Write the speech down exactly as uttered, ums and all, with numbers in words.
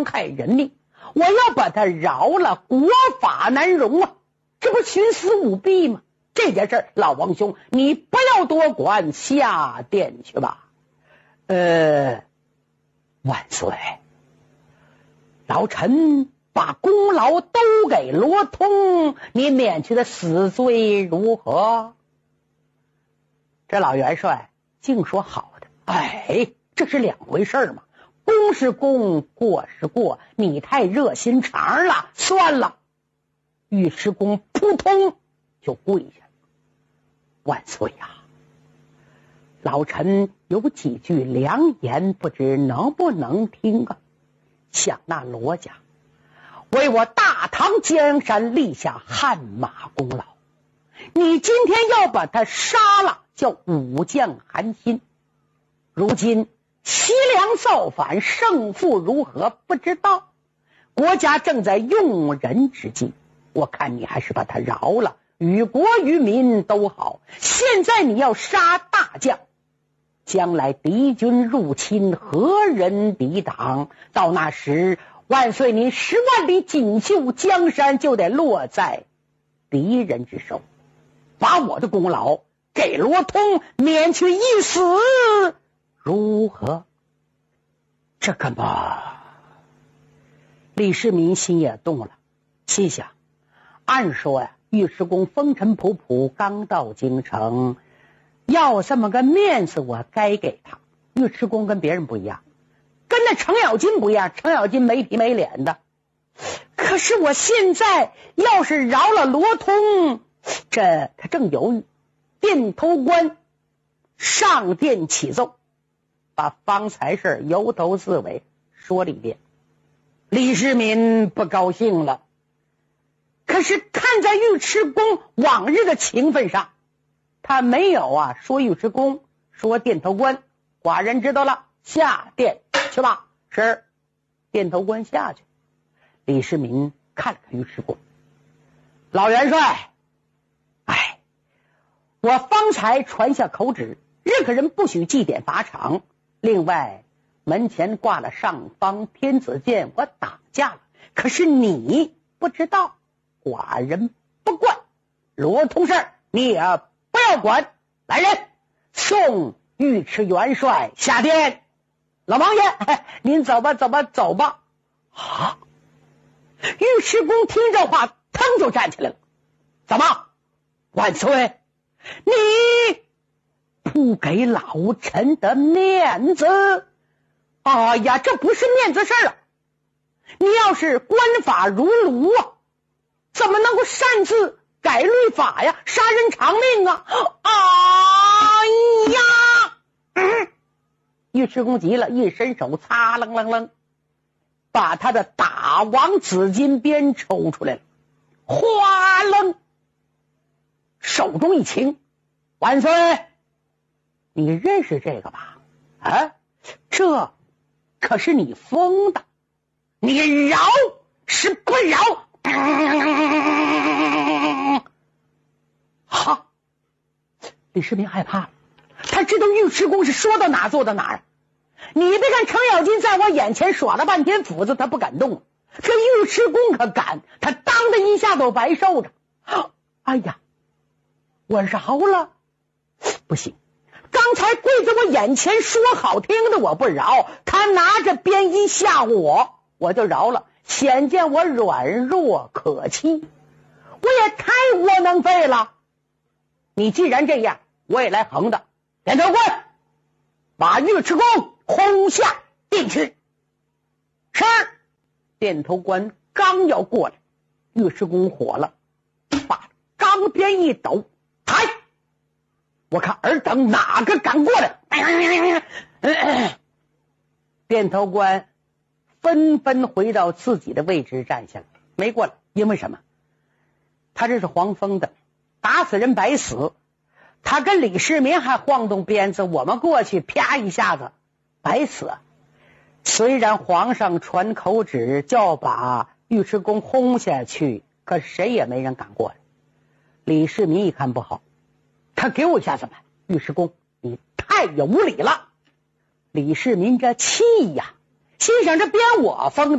伤害人命，我要把他饶了，国法难容啊！这不徇私舞弊吗？这件事老王兄，你不要多管，下殿去吧。呃，万岁，老臣把功劳都给罗通，你免去的死罪如何？这老元帅净说好的，哎，这是两回事嘛。功是功，过是过，你太热心肠了，算了。尉迟恭扑通就跪下了。万岁呀、啊，老臣有几句良言，不知能不能听啊？想那罗家为我大唐江山立下汗马功劳，你今天要把他杀了，叫武将寒心。如今西凉造反，胜负如何不知道，国家正在用人之际，我看你还是把他饶了，与国与民都好。现在你要杀大将，将来敌军入侵，何人抵挡？到那时，万岁您十万里锦绣江山就得落在敌人之手。把我的功劳给罗通，免去一死，如何？这个嘛，李世民心也动了，心想，按说呀、啊，尉迟恭风尘仆仆刚到京城，要这么个面子，我该给他。尉迟恭跟别人不一样，跟那程咬金不一样，程咬金没皮没脸的。可是我现在要是饶了罗通，这他正犹豫，殿头官上殿启奏，把方才事由头至尾说了一遍。李世民不高兴了，可是看在尉迟恭往日的情分上，他没有啊说尉迟恭，说殿头官。寡人知道了，下殿去吧。是。殿头官下去。李世民看了看尉迟恭，老元帅，哎，我方才传下口旨，任何人不许祭典法场。另外，门前挂了上方天子剑，我打架了。可是你不知道，寡人不管。罗通事你也不要管。来人，送尉迟元帅下殿。老王爷，您走吧，走吧，走吧。啊！尉迟恭听这话，腾就站起来了。怎么，万岁，你不给老臣的面子？哎呀，这不是面子事儿啊！你要是官法如炉啊，怎么能够擅自改律法呀？杀人偿命啊！哎呀！嗯，尉迟恭急了，一伸手，擦楞楞楞，把他的打王紫金鞭抽出来了，哗楞，手中一擎。万岁，你认识这个吧？啊，这可是你封的，你饶是不饶？好，李世民害怕了，他知道尉迟恭是说到哪做到哪。你别看程咬金在我眼前耍了半天斧子，他不敢动，这尉迟恭可敢，他当的一下都白受着。哎呀，我饶了，不行，刚才跪在我眼前说好听的我不饶，他拿着鞭一吓我，我就饶了，显见我软弱可欺，我也太窝囊废了。你既然这样，我也来横的。殿头官，把尉迟恭轰下殿去。是。殿头官刚要过来，尉迟恭火了，把钢鞭一抖，抬，我看尔等哪个敢过来。殿头官纷纷回到自己的位置站下了，没过来。因为什么？他这是皇封的，打死人白死，他跟李世民还晃动鞭子，我们过去啪一下子白死啊！虽然皇上传口旨叫把尉迟恭轰下去，可谁也没人敢过来。李世民一看不好，他给我一下子办。尉迟恭，你太有无礼了！李世民这气呀，心想这鞭我封的。